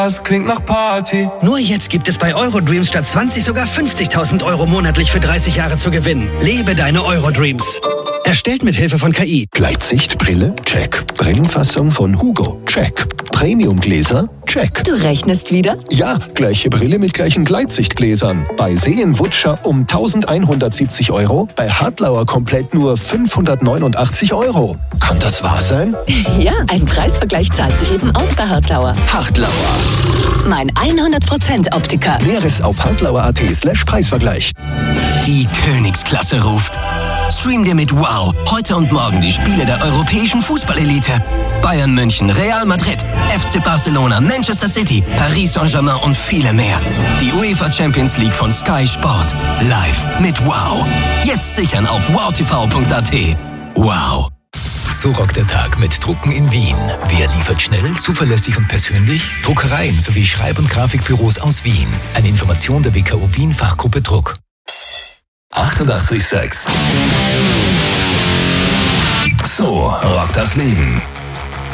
Das klingt nach Party. Nur jetzt gibt es bei Eurodreams statt 20 sogar 50.000 Euro monatlich für 30 Jahre zu gewinnen. Lebe deine Eurodreams. Erstellt mit Hilfe von KI. Gleitsichtbrille? Check. Brillenfassung von Hugo? Check. Premiumgläser? Check. Du rechnest wieder? Ja, gleiche Brille mit gleichen Gleitsichtgläsern. Bei Seen-Wutscher um 1.170 Euro, bei Hartlauer komplett nur 589 Euro. Kann das wahr sein? Ja, ein Preisvergleich zahlt sich eben aus bei Hartlauer. Hartlauer. Mein 100% Optiker. Näheres auf hartlauer.at/Preisvergleich. Die Königsklasse ruft. Stream dir mit Wow heute und morgen die Spiele der europäischen Fußballelite. Bayern München, Real Madrid, FC Barcelona, Manchester City, Paris Saint-Germain und viele mehr. Die UEFA Champions League von Sky Sport. Live mit Wow. Jetzt sichern auf wowtv.at. Wow. So rockt der Tag mit Drucken in Wien. Wer liefert schnell, zuverlässig und persönlich? Druckereien sowie Schreib- und Grafikbüros aus Wien. Eine Information der WKO Wien Fachgruppe Druck. 88,6. So rockt das Leben.